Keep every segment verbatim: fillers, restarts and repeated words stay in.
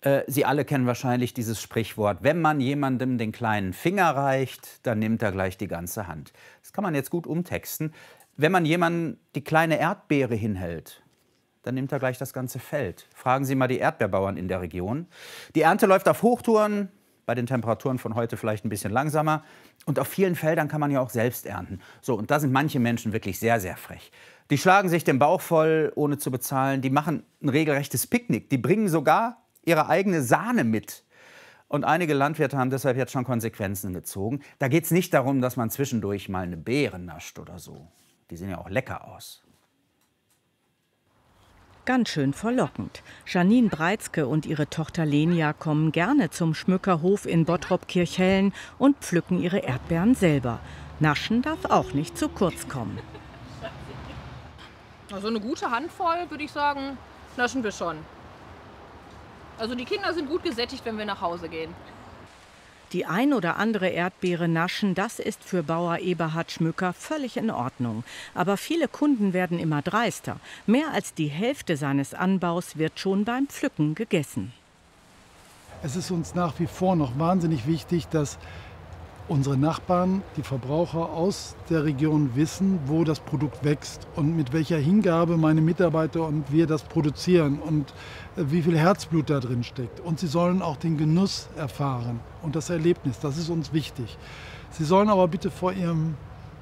Äh, Sie alle kennen wahrscheinlich dieses Sprichwort: Wenn man jemandem den kleinen Finger reicht, dann nimmt er gleich die ganze Hand. Das kann man jetzt gut umtexten. Wenn man jemandem die kleine Erdbeere hinhält, dann nimmt er gleich das ganze Feld. Fragen Sie mal die Erdbeerbauern in der Region. Die Ernte läuft auf Hochtouren, bei den Temperaturen von heute vielleicht ein bisschen langsamer. Und auf vielen Feldern kann man ja auch selbst ernten. So, und da sind manche Menschen wirklich sehr, sehr frech. Die schlagen sich den Bauch voll, ohne zu bezahlen. Die machen ein regelrechtes Picknick. Die bringen sogar ihre eigene Sahne mit. Und einige Landwirte haben deshalb jetzt schon Konsequenzen gezogen. Da geht es nicht darum, dass man zwischendurch mal eine Beere nascht oder so. Die sehen ja auch lecker aus. Ganz schön verlockend. Janine Breitzke und ihre Tochter Lenia kommen gerne zum Schmückerhof in Bottrop-Kirchhellen und pflücken ihre Erdbeeren selber. Naschen darf auch nicht zu kurz kommen. Also eine gute Handvoll, würde ich sagen, naschen wir schon. Also die Kinder sind gut gesättigt, wenn wir nach Hause gehen. Die ein oder andere Erdbeere naschen, das ist für Bauer Eberhard Schmücker völlig in Ordnung. Aber viele Kunden werden immer dreister. Mehr als die Hälfte seines Anbaus wird schon beim Pflücken gegessen. Es ist uns nach wie vor noch wahnsinnig wichtig, dass unsere Nachbarn, die Verbraucher aus der Region wissen, wo das Produkt wächst und mit welcher Hingabe meine Mitarbeiter und wir das produzieren und wie viel Herzblut da drin steckt. Und sie sollen auch den Genuss erfahren und das Erlebnis, das ist uns wichtig. Sie sollen aber bitte vor ihrem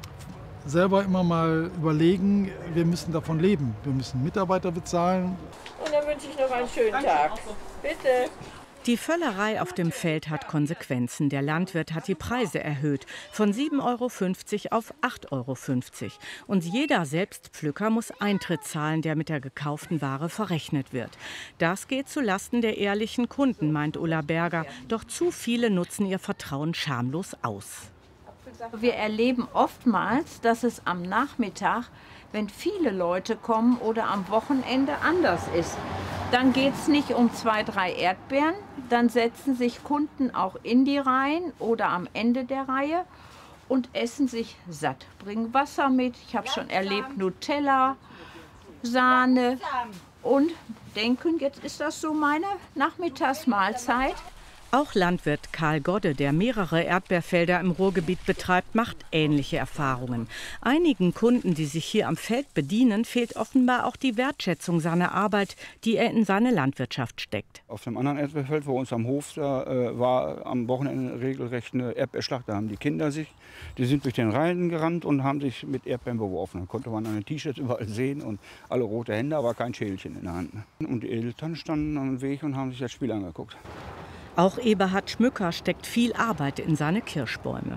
selber immer mal überlegen, wir müssen davon leben. Wir müssen Mitarbeiter bezahlen. Und dann wünsche ich noch einen schönen Tag. Bitte. Die Völlerei auf dem Feld hat Konsequenzen. Der Landwirt hat die Preise erhöht, von sieben Euro fünfzig auf acht Euro fünfzig. Und jeder Selbstpflücker muss Eintritt zahlen, der mit der gekauften Ware verrechnet wird. Das geht zulasten der ehrlichen Kunden, meint Ulla Berger. Doch zu viele nutzen ihr Vertrauen schamlos aus. Wir erleben oftmals, dass es am Nachmittag, wenn viele Leute kommen oder am Wochenende anders ist. Dann geht es nicht um zwei, drei Erdbeeren, dann setzen sich Kunden auch in die Reihen oder am Ende der Reihe und essen sich satt. Bringen Wasser mit, ich habe schon erlebt Nutella, Sahne und denken, jetzt ist das so meine Nachmittagsmahlzeit. Auch Landwirt Karl Godde, der mehrere Erdbeerfelder im Ruhrgebiet betreibt, macht ähnliche Erfahrungen. Einigen Kunden, die sich hier am Feld bedienen, fehlt offenbar auch die Wertschätzung seiner Arbeit, die er in seine Landwirtschaft steckt. Auf dem anderen Erdbeerfeld, wo uns am Hof, da äh, war am Wochenende regelrecht eine Erdbeerschlacht. Da haben die Kinder sich, die sind durch den Rhein gerannt und haben sich mit Erdbeeren beworfen. Da konnte man an den T-Shirts überall sehen und alle rote Hände, aber kein Schälchen in der Hand. Und die Eltern standen am Weg und haben sich das Spiel angeguckt. Auch Eberhard Schmücker steckt viel Arbeit in seine Kirschbäume.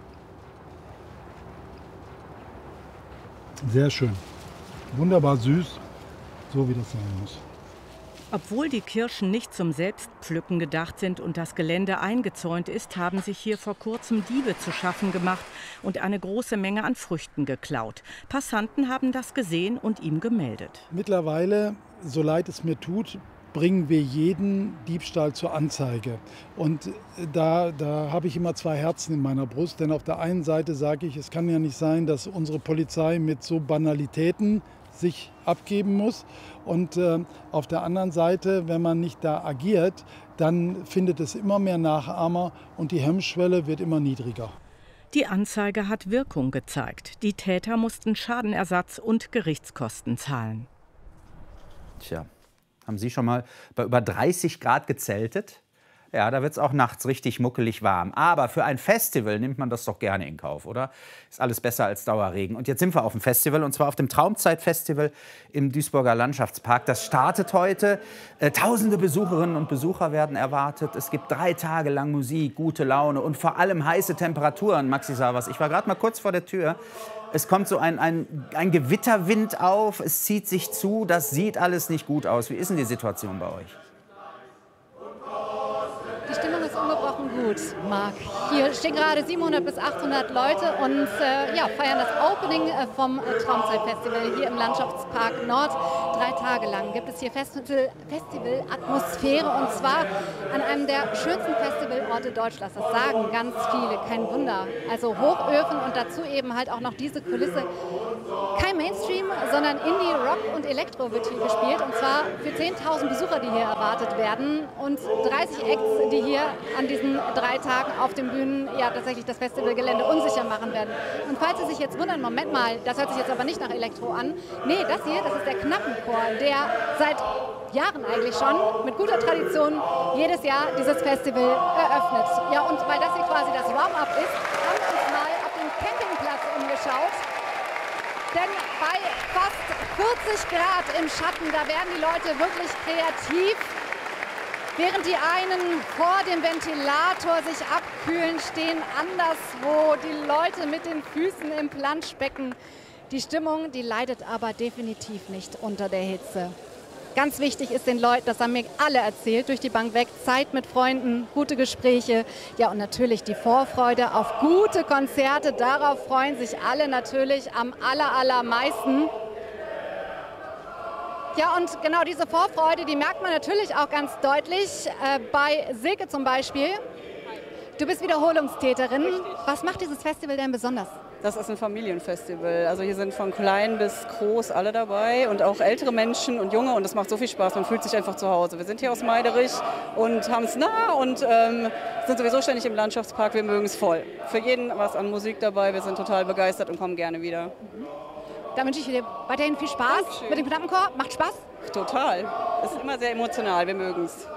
Sehr schön. Wunderbar süß, so wie das sein muss. Obwohl die Kirschen nicht zum Selbstpflücken gedacht sind und das Gelände eingezäunt ist, haben sich hier vor kurzem Diebe zu schaffen gemacht und eine große Menge an Früchten geklaut. Passanten haben das gesehen und ihm gemeldet. Mittlerweile, so leid es mir tut, bringen wir jeden Diebstahl zur Anzeige. Und da, da habe ich immer zwei Herzen in meiner Brust. Denn auf der einen Seite sage ich, es kann ja nicht sein, dass unsere Polizei mit so Banalitäten sich abgeben muss. Und äh, auf der anderen Seite, wenn man nicht da agiert, dann findet es immer mehr Nachahmer und die Hemmschwelle wird immer niedriger. Die Anzeige hat Wirkung gezeigt. Die Täter mussten Schadenersatz und Gerichtskosten zahlen. Tja. Haben Sie schon mal bei über dreißig Grad gezeltet? Ja, da wird es auch nachts richtig muckelig warm. Aber für ein Festival nimmt man das doch gerne in Kauf, oder? Ist alles besser als Dauerregen. Und jetzt sind wir auf dem Festival, und zwar auf dem Traumzeit-Festival im Duisburger Landschaftspark. Das startet heute. Äh, tausende Besucherinnen und Besucher werden erwartet. Es gibt drei Tage lang Musik, gute Laune und vor allem heiße Temperaturen. Maxi Savas, ich war gerade mal kurz vor der Tür. Es kommt so ein, ein, ein Gewitterwind auf, es zieht sich zu, das sieht alles nicht gut aus. Wie ist denn die Situation bei euch? Die Stimmung ist ungebrochen gut, Marc. Hier stehen gerade siebenhundert bis achthundert Leute und äh, ja, feiern das Opening vom Traumzeit-Festival hier im Landschaftspark Nord. drei Tage lang gibt es hier Festival, Festival-Atmosphäre und zwar an einem der schönsten Festivalorte Deutschlands. Das sagen ganz viele, kein Wunder. Also Hochöfen und dazu eben halt auch noch diese Kulisse. Kein Mainstream, sondern Indie, Rock und Elektro wird hier gespielt und zwar für zehntausend Besucher, die hier erwartet werden und dreißig Acts, die hier an diesen drei Tagen auf den Bühnen ja tatsächlich das Festivalgelände unsicher machen werden. Und falls Sie sich jetzt wundern, Moment mal, das hört sich jetzt aber nicht nach Elektro an. Nee, das hier, das ist der Knappenchor, der seit Jahren eigentlich schon mit guter Tradition jedes Jahr dieses Festival eröffnet. Ja, und weil das hier quasi das Warm-up ist, haben wir uns mal auf den Campingplatz umgeschaut. Denn bei fast vierzig Grad im Schatten, da werden die Leute wirklich kreativ. Während die einen vor dem Ventilator sich abkühlen, stehen anderswo die Leute mit den Füßen im Planschbecken. Die Stimmung, die leidet aber definitiv nicht unter der Hitze. Ganz wichtig ist den Leuten, das haben mir alle erzählt, durch die Bank weg, Zeit mit Freunden, gute Gespräche, ja und natürlich die Vorfreude auf gute Konzerte. Darauf freuen sich alle natürlich am aller, allermeisten. Ja, und genau diese Vorfreude, die merkt man natürlich auch ganz deutlich äh, bei Silke zum Beispiel. Du bist Wiederholungstäterin. Richtig. Was macht dieses Festival denn besonders? Das ist ein Familienfestival. Also hier sind von klein bis groß alle dabei und auch ältere Menschen und Junge. Und das macht so viel Spaß, man fühlt sich einfach zu Hause. Wir sind hier aus Meiderich und haben es nah und ähm, sind sowieso ständig im Landschaftspark. Wir mögen es voll. Für jeden was an Musik dabei. Wir sind total begeistert und kommen gerne wieder. Mhm. Da wünsche ich dir weiterhin viel Spaß Dankeschön. Mit dem Knappenchor. Macht Spaß? Total. Es ist immer sehr emotional, wir mögen es.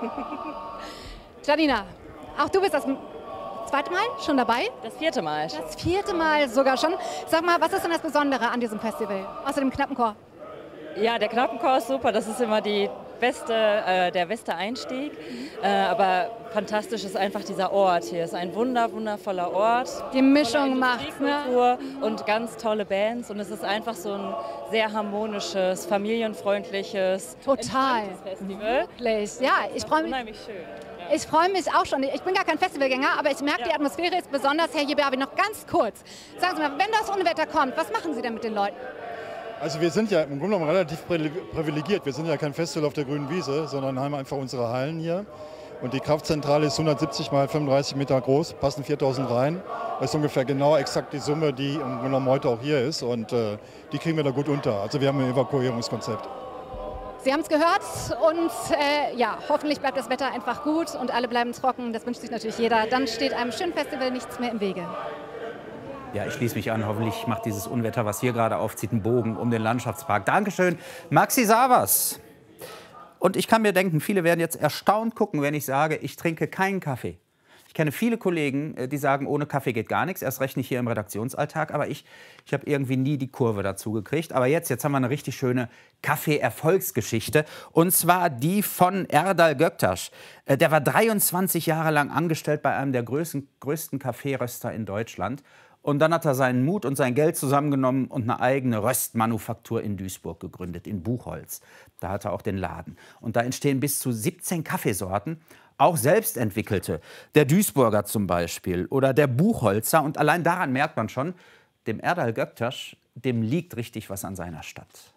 Janina, auch du bist das zweite Mal schon dabei? Das vierte Mal. Das vierte Mal sogar schon. Sag mal, was ist denn das Besondere an diesem Festival, außer dem Knappenchor? Ja, der Knappenchor ist super. Das ist immer die beste, äh, der beste Einstieg. Äh, aber fantastisch ist einfach dieser Ort hier. Es ist ein wunder, wundervoller Ort. Die Mischung macht, ne? Und ganz tolle Bands. Und es ist einfach so ein sehr harmonisches, familienfreundliches, total Festival. Wirklich. Ja, ich freue mich. Unheimlich schön. Ja. Ich freue mich auch schon. Ich bin gar kein Festivalgänger, aber ich merke, ja. Die Atmosphäre ist besonders. Herr Jeberbi, noch ganz kurz. Sagen Sie mal, wenn das Unwetter kommt, was machen Sie denn mit den Leuten? Also wir sind ja im Grunde genommen relativ privilegiert. Wir sind ja kein Festival auf der grünen Wiese, sondern haben einfach unsere Hallen hier. Und die Kraftzentrale ist hundertsiebzig mal fünfunddreißig Meter groß, passen viertausend rein. Das ist ungefähr genau exakt die Summe, die im Grunde genommen heute auch hier ist. Und äh, die kriegen wir da gut unter. Also wir haben ein Evakuierungskonzept. Sie haben es gehört und äh, ja, hoffentlich bleibt das Wetter einfach gut und alle bleiben trocken. Das wünscht sich natürlich jeder. Dann steht einem schönen Festival nichts mehr im Wege. Ja, ich schließe mich an. Hoffentlich macht dieses Unwetter, was hier gerade aufzieht, einen Bogen um den Landschaftspark. Dankeschön, Maxi Savas. Und ich kann mir denken, viele werden jetzt erstaunt gucken, wenn ich sage, ich trinke keinen Kaffee. Ich kenne viele Kollegen, die sagen, ohne Kaffee geht gar nichts. Erst recht nicht hier im Redaktionsalltag. Aber ich, ich habe irgendwie nie die Kurve dazu gekriegt. Aber jetzt, jetzt haben wir eine richtig schöne Kaffee-Erfolgsgeschichte. Und zwar die von Erdal Göktaş. Der war dreiundzwanzig Jahre lang angestellt bei einem der größten, größten Kaffeeröster in Deutschland. Und dann hat er seinen Mut und sein Geld zusammengenommen und eine eigene Röstmanufaktur in Duisburg gegründet, in Buchholz. Da hat er auch den Laden. Und da entstehen bis zu siebzehn Kaffeesorten, auch selbst entwickelte. Der Duisburger zum Beispiel oder der Buchholzer. Und allein daran merkt man schon, dem Erdal Göktaş, dem liegt richtig was an seiner Stadt.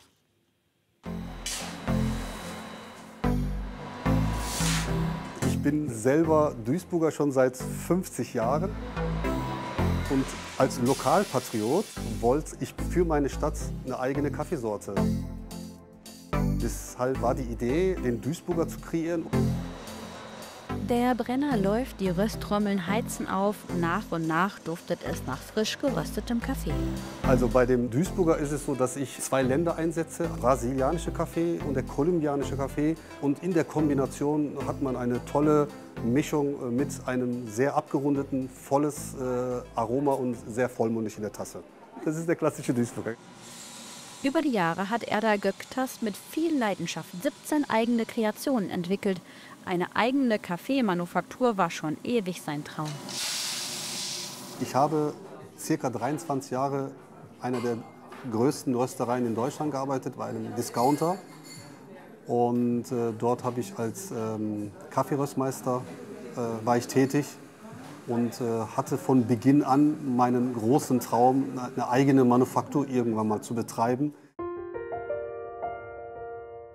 Ich bin selber Duisburger schon seit fünfzig Jahren. Und als Lokalpatriot wollte ich für meine Stadt eine eigene Kaffeesorte. Deshalb war die Idee, den Duisburger zu kreieren. Der Brenner läuft, die Rösttrommeln heizen auf. Nach und nach duftet es nach frisch geröstetem Kaffee. Also bei dem Duisburger ist es so, dass ich zwei Länder einsetze. Brasilianische Kaffee und der kolumbianische Kaffee. Und in der Kombination hat man eine tolle Mischung mit einem sehr abgerundeten, volles äh, Aroma und sehr vollmundig in der Tasse. Das ist der klassische Duisburger. Über die Jahre hat Erdal Göktaş mit viel Leidenschaft siebzehn eigene Kreationen entwickelt. Eine eigene Kaffeemanufaktur war schon ewig sein Traum. Ich habe ca. dreiundzwanzig Jahre einer der größten Röstereien in Deutschland gearbeitet, bei einem Discounter. Und äh, dort habe ich als ähm, Kaffeeröstmeister äh, war ich tätig und äh, hatte von Beginn an meinen großen Traum, eine eigene Manufaktur irgendwann mal zu betreiben.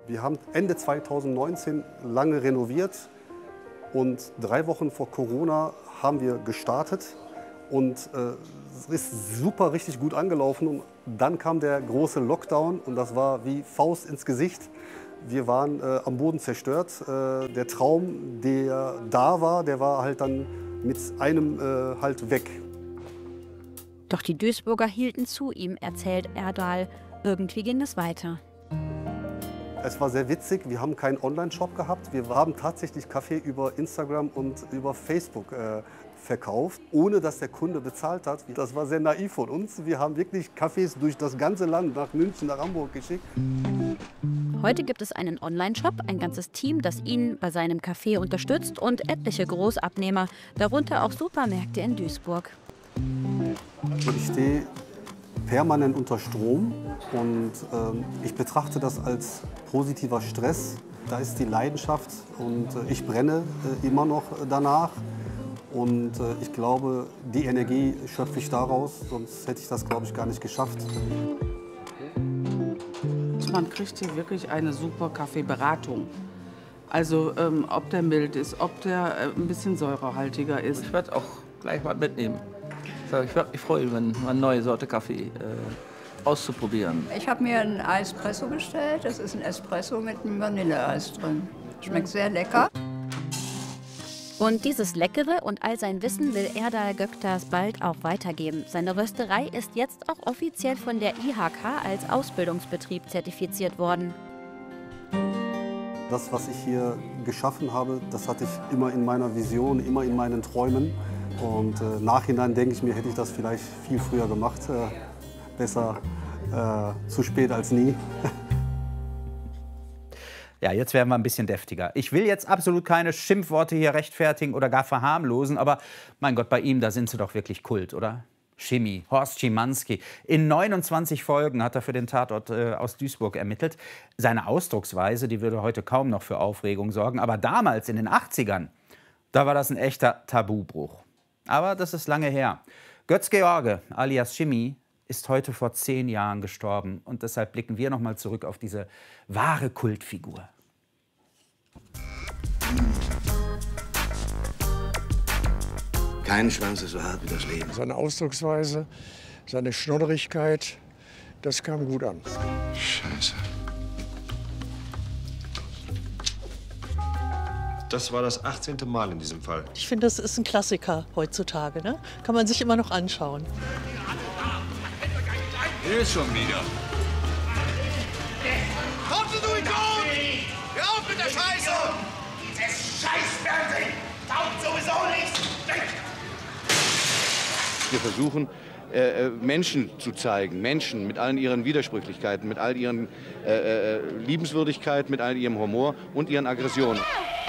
Wir haben Ende zweitausendneunzehn lange renoviert und drei Wochen vor Corona haben wir gestartet und äh, es ist super richtig gut angelaufen. Und dann kam der große Lockdown und das war wie Faust ins Gesicht. Wir waren äh, am Boden zerstört. Äh, der Traum, der da war, der war halt dann mit einem äh, halt weg. Doch die Duisburger hielten zu ihm, erzählt Erdal. Irgendwie ging es weiter. Es war sehr witzig. Wir haben keinen Online-Shop gehabt. Wir haben tatsächlich Kaffee über Instagram und über Facebook äh, verkauft, ohne dass der Kunde bezahlt hat. Das war sehr naiv von uns. Wir haben wirklich Kaffees durch das ganze Land, nach München, nach Hamburg geschickt. Heute gibt es einen Online-Shop, ein ganzes Team, das ihn bei seinem Kaffee unterstützt und etliche Großabnehmer, darunter auch Supermärkte in Duisburg. Ich stehe permanent unter Strom und äh, ich betrachte das als positiver Stress. Da ist die Leidenschaft und äh, ich brenne äh, immer noch danach. Und äh, ich glaube, die Energie schöpfe ich daraus, sonst hätte ich das, glaube ich, gar nicht geschafft. Man kriegt hier wirklich eine super Kaffeeberatung. Also ähm, ob der mild ist, ob der äh, ein bisschen säurehaltiger ist. Ich werde auch gleich mal mitnehmen. Ich würde mich freuen, wenn mal eine neue Sorte Kaffee äh, auszuprobieren. Ich habe mir einen Espresso bestellt. Das ist ein Espresso mit einem Vanilleeis drin. Schmeckt sehr lecker. Und dieses Leckere und all sein Wissen will Erdal Göktas bald auch weitergeben. Seine Rösterei ist jetzt auch offiziell von der I H K als Ausbildungsbetrieb zertifiziert worden. Das, was ich hier geschaffen habe, das hatte ich immer in meiner Vision, immer in meinen Träumen. Und äh, nachhinein denke ich mir, hätte ich das vielleicht viel früher gemacht. Äh, besser äh, zu spät als nie. Ja, jetzt werden wir ein bisschen deftiger. Ich will jetzt absolut keine Schimpfworte hier rechtfertigen oder gar verharmlosen, aber mein Gott, bei ihm, da sind sie doch wirklich Kult, oder? Chemie, Horst Schimanski. In neunundzwanzig Folgen hat er für den Tatort äh, aus Duisburg ermittelt. Seine Ausdrucksweise, die würde heute kaum noch für Aufregung sorgen. Aber damals, in den achtzigern, da war das ein echter Tabubruch. Aber das ist lange her. Götz George, alias Chemie, ist heute vor zehn Jahren gestorben. Und deshalb blicken wir noch mal zurück auf diese wahre Kultfigur. Kein Schwanz ist so hart wie das Leben. Seine Ausdrucksweise, seine Schnodderigkeit, das kam gut an. Scheiße. Das war das achtzehnte Mal in diesem Fall. Ich finde, das ist ein Klassiker heutzutage. Ne? Kann man sich immer noch anschauen. Hier ist schon wieder. Kommt du Idiot! Hör auf mit der Scheiße! Dieses Scheißfernsehen taugt sowieso nichts! Wir versuchen, äh, Menschen zu zeigen, Menschen mit allen ihren Widersprüchlichkeiten, mit all ihren äh, äh, Liebenswürdigkeit, mit all ihrem Humor und ihren Aggressionen.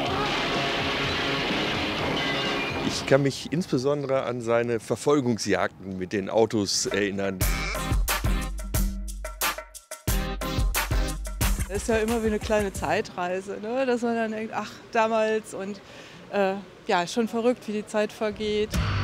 Ich kann mich insbesondere an seine Verfolgungsjagden mit den Autos erinnern. Es ist ja immer wie eine kleine Zeitreise, ne? Dass man dann denkt, ach, damals und äh, ja, schon verrückt, wie die Zeit vergeht.